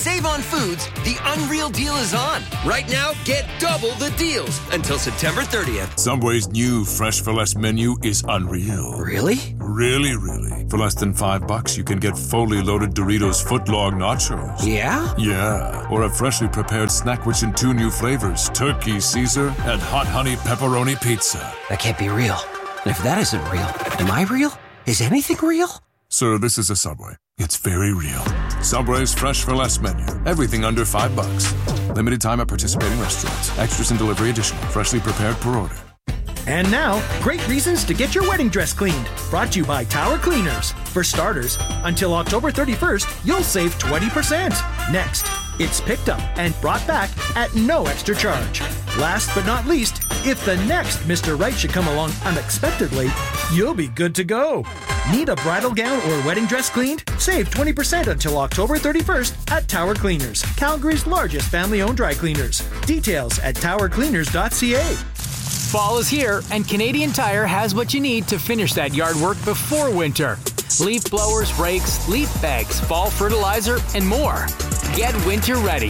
Save on foods, the Unreal deal is on. Right now, get double the deals until September 30th. Subway's new Fresh for Less menu is unreal. Really? Really, really. For less than $5, you can get fully loaded Doritos footlong nachos. Yeah? Yeah. Or a freshly prepared snack rich in 2 new flavors, Turkey Caesar and Hot Honey Pepperoni Pizza. That can't be real. And if that isn't real, am I real? Is anything real? Sir, this is a Subway. It's very real. Subway's Fresh for Less menu. Everything under $5. Limited time at participating restaurants. Extras and delivery additional. Freshly prepared per order. And now, great reasons to get your wedding dress cleaned. Brought to you by Tower Cleaners. For starters, until October 31st, you'll save 20%. Next, it's picked up and brought back at no extra charge. Last but not least, if the next Mr. Right should come along unexpectedly, you'll be good to go. Need a bridal gown or wedding dress cleaned? Save 20% until October 31st at Tower Cleaners, Calgary's largest family-owned dry cleaners. Details at towercleaners.ca. Fall is here, and Canadian Tire has what you need to finish that yard work before winter. Leaf blowers, rakes, leaf bags, fall fertilizer, and more. Get winter ready.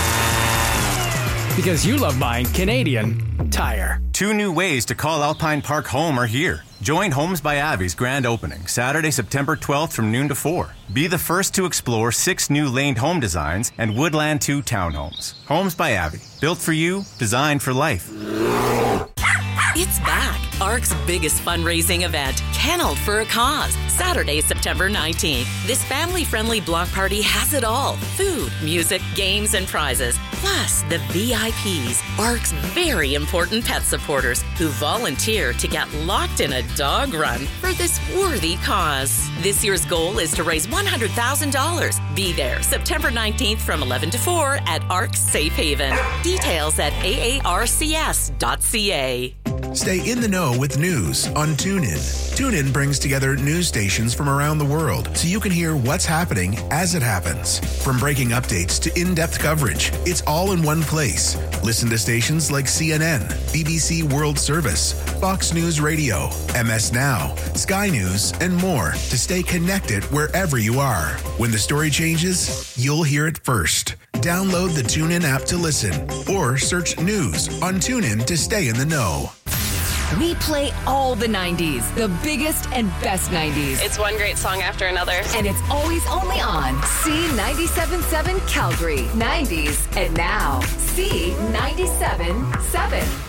Because you love buying Canadian Tire. 2 new ways to call Alpine Park home are here. Join Homes by Avi's grand opening, Saturday, September 12th from noon to 4. Be the first to explore 6 new laned home designs and Woodland 2 townhomes. Homes by Avi. Built for you, designed for life. It's back. ARC's biggest fundraising event, Kenneled for a Cause, Saturday, September 19th. This family-friendly block party has it all. Food, music, games, and prizes. Plus, the VIPs, ARC's very important pet supporters who volunteer to get locked in a dog run for this worthy cause. This year's goal is to raise $100,000. Be there September 19th from 11 to 4 at ARC's Safe Haven. Details at aarcs.ca. Stay in the know with news on TuneIn. TuneIn brings together news stations from around the world so you can hear what's happening as it happens. From breaking updates to in-depth coverage, it's all in one place. Listen to stations like CNN, BBC World Service, Fox News Radio, MS Now, Sky News, and more to stay connected wherever you are. When the story changes, you'll hear it first. Download the TuneIn app to listen or search news on TuneIn to stay in the know. We play all the 90s, the biggest and best 90s. It's one great song after another. And it's always only on C97.7 Calgary. 90s and now C97.7.